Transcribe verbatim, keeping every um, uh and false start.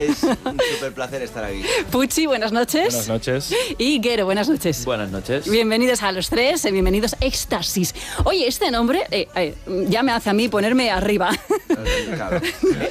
Es un súper placer estar aquí. Puchi, buenas noches. Buenas noches. Y Guero, buenas noches. Buenas noches. Bienvenidos a los tres, eh, bienvenidos a Éxtasis. Oye, este nombre eh, eh, ya me hace a mí ponerme arriba. Claro.